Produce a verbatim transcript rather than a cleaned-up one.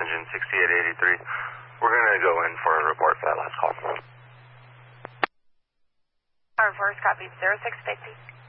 engine sixty-eight eighty-three. We're going to go in for a report for that last call. Our first copy, zero six fifty.